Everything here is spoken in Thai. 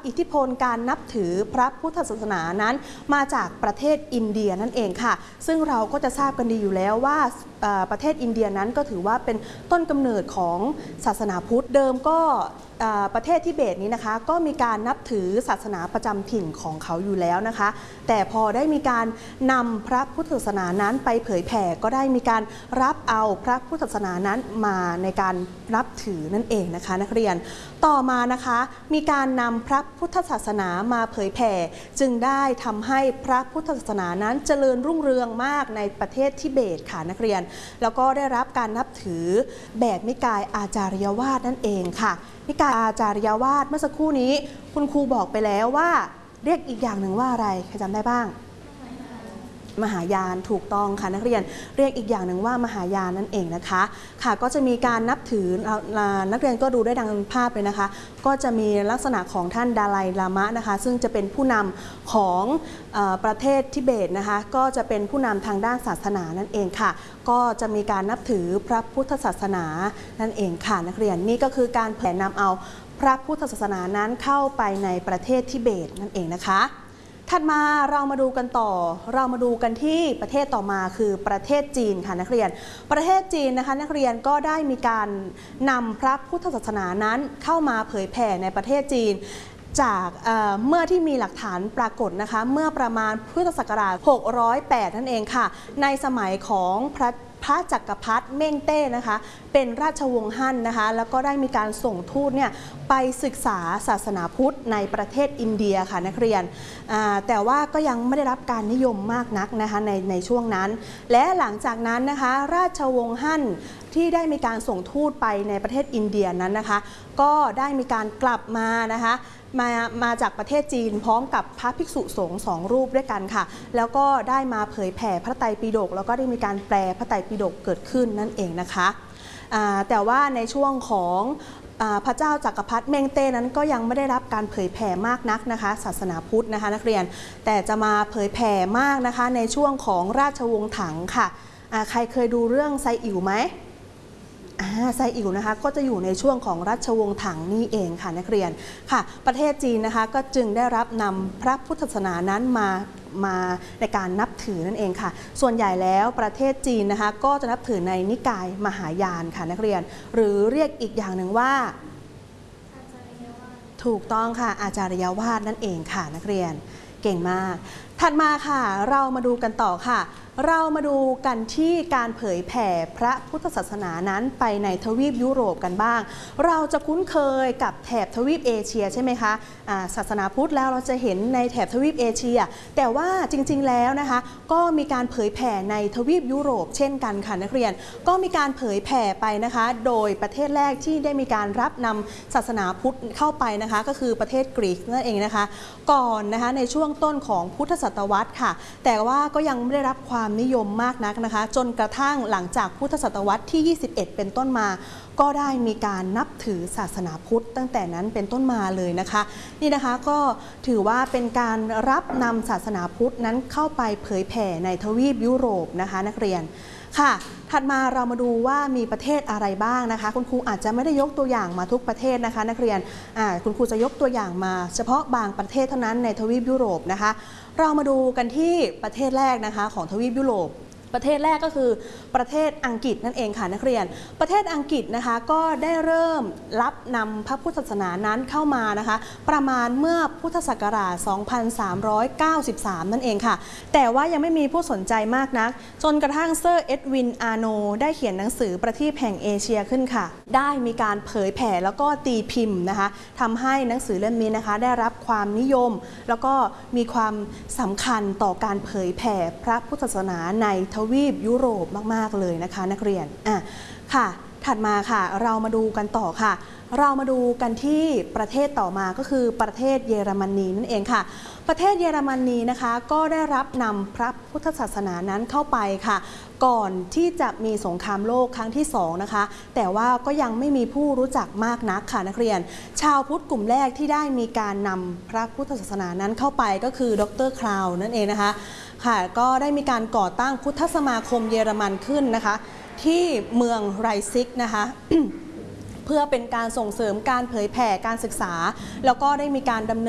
อิทธิพลการนับถือพระพุทธศาสนานั้นมาจากประเทศอินเดียนั่นเองค่ะซึ่งเราก็จะทราบกันดีอยู่แล้วว่าประเทศอินเดียนั้นก็ถือว่าเป็นต้นกำเนิดของศาสนาพุทธเดิมก็ประเทศทิเบตนี้นะคะก็มีการนับถือศาสนาประจำถิ่นของเขาอยู่แล้วนะคะแต่พอได้มีการนำพระพุทธศาสนานั้นไปเผยแผ่ก็ได้มีการรับเอาพระพุทธศาสนานั้นมาในการนับถือนั่นเองนะคะนักเรียนต่อมานะคะมีการนำพระพุทธศาสนามาเผยแผ่จึงได้ทำให้พระพุทธศาสนานั้นเจริญรุ่งเรืองมากในประเทศทิเบตค่ะนักเรียนแล้วก็ได้รับการนับถือแบบนิกายอาจาริยวาสนั่นเองค่ะนิกายอาจาริยวาสเมื่อสักครู่นี้คุณครูบอกไปแล้วว่าเรียกอีกอย่างหนึ่งว่าอะไรใครจำได้บ้างมหายานถูกต้องค่ะนักเรียนเรียกอีกอย่างหนึ่งว่ามหายานนั่นเองนะคะค่ะก็จะมีการนับถือนักเรียนก็ดูได้ดังภาพเลยนะคะก็จะมีลักษณะของท่านดาไลลามะนะคะซึ่งจะเป็นผู้นำของประเทศทิเบตนะคะก็จะเป็นผู้นำทางด้านศาสนานั่นเองค่ะก็จะมีการนับถือพระพุทธศาสนานั่นเองค่ะนักเรียนนี่ก็คือการแผ่นำเอาพระพุทธศาสนานั้นเข้าไปในประเทศทิเบตนั่นเองนะคะถัดมาเรามาดูกันต่อเรามาดูกันที่ประเทศต่อมาคือประเทศจีนค่ะนักเรียนประเทศจีนนะคะนักเรียนก็ได้มีการนำพระพุทธศาสนานั้นเข้ามาเผยแผ่ในประเทศจีนจากเมื่อที่มีหลักฐานปรากฏนะคะเมื่อประมาณพุทธศักราช608นั่นเองค่ะในสมัยของพระจักรพรรดิเม่งเต้นะคะเป็นราชวงศ์ฮั่นนะคะแล้วก็ได้มีการส่งทูตเนี่ยไปศึกษาศาสนาพุทธในประเทศอินเดียค่ะนักเรียนแต่ว่าก็ยังไม่ได้รับการนิยมมากนักนะคะในช่วงนั้นและหลังจากนั้นนะคะราชวงศ์ฮั่นที่ได้มีการส่งทูตไปในประเทศอินเดียนั้นนะคะก็ได้มีการกลับมานะคะมาจากประเทศจีนพร้อมกับพระภิกษุสงฆ์2 รูปด้วยกันค่ะแล้วก็ได้มาเผยแผ่พระไตรปิฎกแล้วก็ได้มีการแปลพระไตรปิฎกเกิดขึ้นนั่นเองนะคะแต่ว่าในช่วงของพระเจ้าจักรพรรดิเม่งเต้นั้นก็ยังไม่ได้รับการเผยแผ่มากนักนะคะศาสนาพุทธนะคะนักเรียนแต่จะมาเผยแผ่มากนะคะในช่วงของราชวงศ์ถังค่ะใครเคยดูเรื่องไซอิ๋วไหมไซอิ๋วนะคะก็จะอยู่ในช่วงของราชวงศ์ถังนี่เองค่ะนักเรียนค่ะประเทศจีนนะคะก็จึงได้รับนำพระพุทธศาสนานั้นมาในการนับถือนั่นเองค่ะส่วนใหญ่แล้วประเทศจีนนะคะก็จะนับถือในนิกายมหายานค่ะนักเรียนหรือเรียกอีกอย่างหนึ่งว่าถูกต้องค่ะอาจาริยวาสนั่นเองค่ะนักเรียนเก่งมากถัดมาค่ะเรามาดูกันต่อค่ะเรามาดูกันที่การเผยแผ่พระพุทธศาสนานั้นไปในทวีปยุโรปกันบ้างเราจะคุ้นเคยกับแถบทวีปเอเชียใช่ไหมคะศาสนาพุทธแล้วเราจะเห็นในแถบทวีปเอเชียแต่ว่าจริงๆแล้วนะคะก็มีการเผยแผ่ในทวีปยุโรปเช่นกันค่ะนักเรียนก็มีการเผยแผ่ไปนะคะโดยประเทศแรกที่ได้มีการรับนำศาสนาพุทธเข้าไปนะคะก็คือประเทศกรีกนั่นเองนะคะก่อนนะคะในช่วงต้นของพุทธศตวรรษค่ะแต่ว่าก็ยังไม่ได้รับความนิยมมากนักนะคะจนกระทั่งหลังจากพุทธศตวรรษที่21เป็นต้นมาก็ได้มีการนับถือศาสนาพุทธตั้งแต่นั้นเป็นต้นมาเลยนะคะนี่นะคะก็ถือว่าเป็นการรับนำศาสนาพุทธนั้นเข้าไปเผยแผ่ในทวีปยุโรปนะคะนักเรียนค่ะถัดมาเรามาดูว่ามีประเทศอะไรบ้างนะคะคุณครูอาจจะไม่ได้ยกตัวอย่างมาทุกประเทศนะคะนักเรียนคุณครูจะยกตัวอย่างมาเฉพาะบางประเทศเท่านั้นในทวีปยุโรปนะคะเรามาดูกันที่ประเทศแรกนะคะของทวีปยุโรปประเทศแรกก็คือประเทศอังกฤษนั่นเองค่ะนักเรียนประเทศอังกฤษนะคะก็ได้เริ่มรับนำพระพุทธศาสนานั้นเข้ามานะคะประมาณเมื่อพุทธศักราช 2393 นั่นเองค่ะแต่ว่ายังไม่มีผู้สนใจมากนักจนกระทั่งเซอร์เอ็ดวินอาร์โนได้เขียนหนังสือประทีปแห่งเอเชียขึ้นค่ะได้มีการเผยแผ่แล้วก็ตีพิมพ์นะคะทำให้หนังสือเล่มนี้นะคะได้รับความนิยมแล้วก็มีความสำคัญต่อการเผยแผ่พระพุทธศาสนาในทวีปยุโรปมากๆเลยนะคะนักเรียนค่ะถัดมาค่ะเรามาดูกันต่อค่ะเรามาดูกันที่ประเทศต่อมาก็คือประเทศเยอรมนีนั่นเองค่ะประเทศเยอรมนีนะคะก็ได้รับนำพระพุทธศาสนานั้นเข้าไปค่ะก่อนที่จะมีสงครามโลกครั้งที่2นะคะแต่ว่าก็ยังไม่มีผู้รู้จักมากนักค่ะนักเรียนชาวพุทธกลุ่มแรกที่ได้มีการนำพระพุทธศาสนานั้นเข้าไปก็คือดร.คลาวนั่นเองนะคะค่ะก็ได้มีการก่อตั้งพุทธสมาคมเยอรมันขึ้นนะคะที่เมืองไรซิกนะคะ เพื่อเป็นการส่งเสริมการเผยแผ่การศึกษาแล้วก็ได้มีการดำเนิน